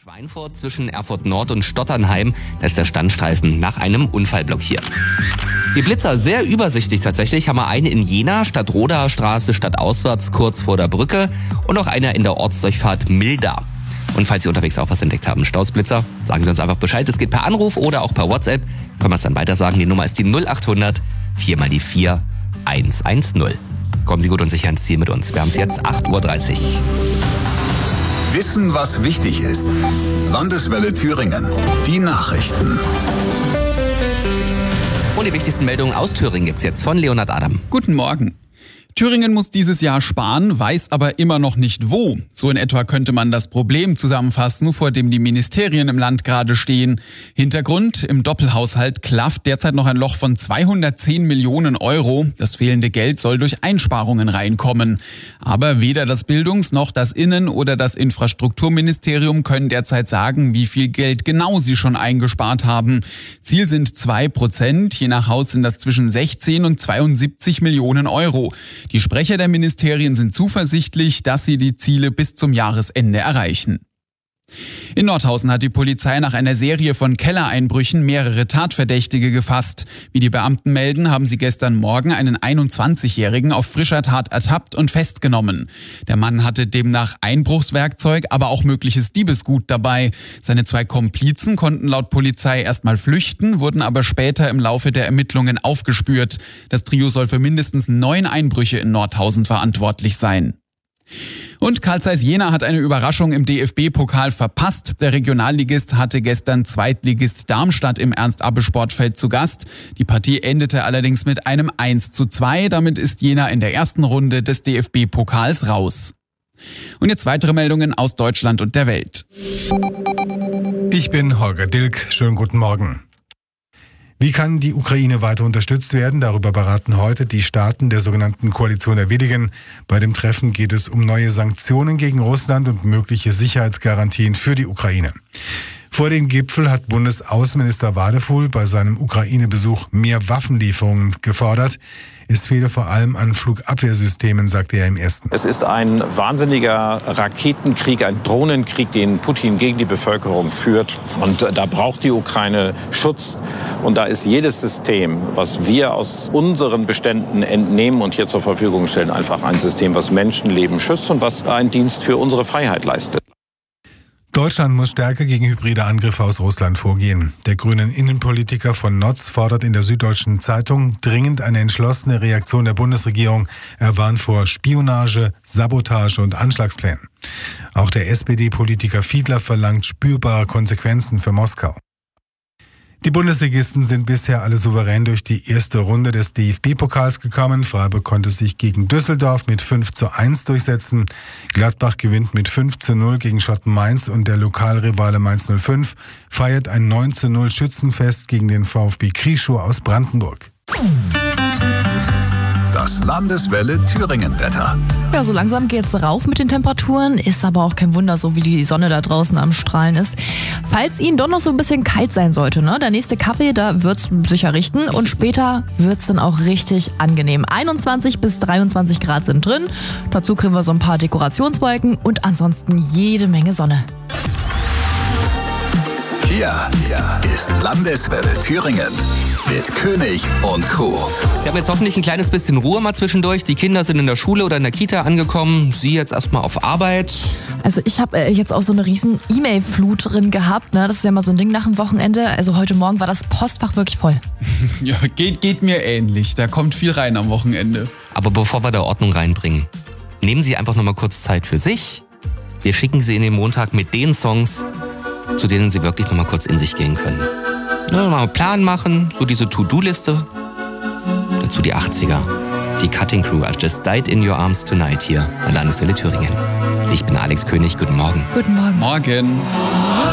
Schweinfurt zwischen Erfurt Nord und Stotternheim, da ist der Standstreifen nach einem Unfall blockiert. Die Blitzer sehr übersichtlich tatsächlich, haben wir eine in Jena, Stadtrodaer Straße, stadtauswärts kurz vor der Brücke und auch einer in der Ortsdurchfahrt Milda. Und falls Sie unterwegs auch was entdeckt haben, Stausblitzer, sagen Sie uns einfach Bescheid. Es geht per Anruf oder auch per WhatsApp. Können wir es dann weiter sagen. Die Nummer ist die 0800 4 mal die 4 110. Kommen Sie gut und sicher ins Ziel mit uns. Wir haben es jetzt 8:30 Uhr. Wissen, was wichtig ist. Landeswelle Thüringen. Die Nachrichten. Und die wichtigsten Meldungen aus Thüringen gibt's jetzt von Leonhard Adam. Guten Morgen. Thüringen muss dieses Jahr sparen, weiß aber immer noch nicht wo. So in etwa könnte man das Problem zusammenfassen, vor dem die Ministerien im Land gerade stehen. Hintergrund: Im Doppelhaushalt klafft derzeit noch ein Loch von 210 Millionen Euro. Das fehlende Geld soll durch Einsparungen reinkommen. Aber weder das Bildungs- noch das Innen- oder das Infrastrukturministerium können derzeit sagen, wie viel Geld genau sie schon eingespart haben. Ziel sind 2%, je nach Haus sind das zwischen 16 und 72 Millionen Euro. Die Sprecher der Ministerien sind zuversichtlich, dass sie die Ziele bis zum Jahresende erreichen. In Nordhausen hat die Polizei nach einer Serie von Kellereinbrüchen mehrere Tatverdächtige gefasst. Wie die Beamten melden, haben sie gestern Morgen einen 21-Jährigen auf frischer Tat ertappt und festgenommen. Der Mann hatte demnach Einbruchswerkzeug, aber auch mögliches Diebesgut dabei. Seine 2 Komplizen konnten laut Polizei erstmal flüchten, wurden aber später im Laufe der Ermittlungen aufgespürt. Das Trio soll für mindestens 9 Einbrüche in Nordhausen verantwortlich sein. Und Carl Zeiss Jena hat eine Überraschung im DFB-Pokal verpasst. Der Regionalligist hatte gestern Zweitligist Darmstadt im Ernst-Abbe-Sportfeld zu Gast. Die Partie endete allerdings mit einem 1:2. Damit ist Jena in der ersten Runde des DFB-Pokals raus. Und jetzt weitere Meldungen aus Deutschland und der Welt. Ich bin Holger Dilk. Schönen guten Morgen. Wie kann die Ukraine weiter unterstützt werden? Darüber beraten heute die Staaten der sogenannten Koalition der Willigen. Bei dem Treffen geht es um neue Sanktionen gegen Russland und mögliche Sicherheitsgarantien für die Ukraine. Vor dem Gipfel hat Bundesaußenminister Wadefuhl bei seinem Ukraine-Besuch mehr Waffenlieferungen gefordert. Es fehle vor allem an Flugabwehrsystemen, sagte er im ersten. Es ist ein wahnsinniger Raketenkrieg, ein Drohnenkrieg, den Putin gegen die Bevölkerung führt. Und da braucht die Ukraine Schutz. Und da ist jedes System, was wir aus unseren Beständen entnehmen und hier zur Verfügung stellen, einfach ein System, was Menschenleben schützt und was einen Dienst für unsere Freiheit leistet. Deutschland muss stärker gegen hybride Angriffe aus Russland vorgehen. Der grünen Innenpolitiker von Notz fordert in der Süddeutschen Zeitung dringend eine entschlossene Reaktion der Bundesregierung. Er warnt vor Spionage, Sabotage und Anschlagsplänen. Auch der SPD-Politiker Fiedler verlangt spürbare Konsequenzen für Moskau. Die Bundesligisten sind bisher alle souverän durch die erste Runde des DFB-Pokals gekommen. Freiburg konnte sich gegen Düsseldorf mit 5:1 durchsetzen. Gladbach gewinnt mit 5:0 gegen Schotten Mainz und der Lokalrivale Mainz 05 feiert ein 9:0 Schützenfest gegen den VfB Krieschow aus Brandenburg. Das Landeswelle Thüringen-Wetter. Ja, so langsam geht's rauf mit den Temperaturen, ist aber auch kein Wunder, so wie die Sonne da draußen am Strahlen ist. Falls Ihnen doch noch so ein bisschen kalt sein sollte, ne? Der nächste Kaffee, da wird's sicher richten und später wird's dann auch richtig angenehm. 21 bis 23 Grad sind drin, dazu kriegen wir so ein paar Dekorationswolken und ansonsten jede Menge Sonne. Hier ist Landeswelle Thüringen mit König und Co. Sie haben jetzt hoffentlich ein kleines bisschen Ruhe mal zwischendurch. Die Kinder sind in der Schule oder in der Kita angekommen. Sie jetzt erstmal auf Arbeit. Also ich habe jetzt auch so eine riesen E-Mail-Flut drin gehabt. Ne? Das ist ja mal so ein Ding nach dem Wochenende. Also heute Morgen war das Postfach wirklich voll. Ja, geht mir ähnlich. Da kommt viel rein am Wochenende. Aber bevor wir da Ordnung reinbringen, nehmen Sie einfach nochmal kurz Zeit für sich. Wir schicken Sie in den Montag mit den Songs, zu denen Sie wirklich nochmal kurz in sich gehen können. Mal einen Plan machen, so diese To-Do-Liste. Dazu die 80er. Die Cutting Crew, I Just Died in Your Arms Tonight hier bei Landeswelle Thüringen. Ich bin Alex König, guten Morgen. Guten Morgen. Morgen.